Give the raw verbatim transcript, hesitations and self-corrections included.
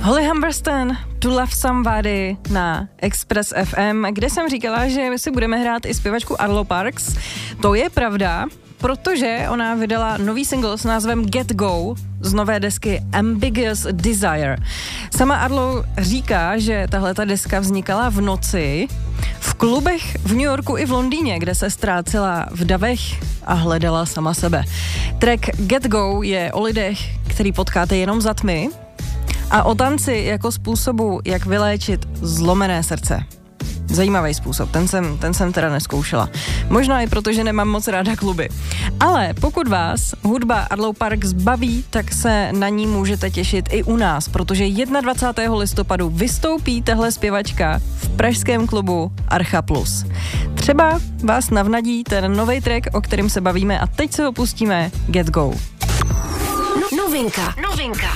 Holly Humberstone, To Love Somebody na Express F M, kde jsem říkala, že si budeme hrát i zpěvačku Arlo Parks. To je pravda, protože ona vydala nový single s názvem Get Go z nové desky Ambiguous Desire. Sama Arlo říká, že tahle ta deska vznikala v noci v klubech v New Yorku i v Londýně, kde se ztrácela v davech a hledala sama sebe. Track Get Go je o lidech, který potkáte jenom za tmy, a o tanci jako způsobu, jak vyléčit zlomené srdce. Zajímavý způsob, ten jsem, ten jsem teda neskoušela. Možná i proto, že nemám moc ráda kluby. Ale pokud vás hudba Arlo Parks baví, tak se na ní můžete těšit i u nás, protože dvacátého prvního listopadu vystoupí tahle zpěvačka v pražském klubu Archa Plus. Třeba vás navnadí ten nový track, o kterém se bavíme, a teď se ho pustíme, Get Go. Novinka, novinka